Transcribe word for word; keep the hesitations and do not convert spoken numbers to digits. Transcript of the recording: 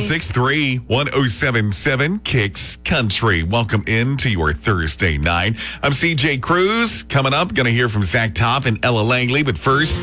six three, one oh seven seven Kicks Country. Welcome into your Thursday night. I'm C J Cruz. Coming up, going to hear from Zach Top and Ella Langley. But first,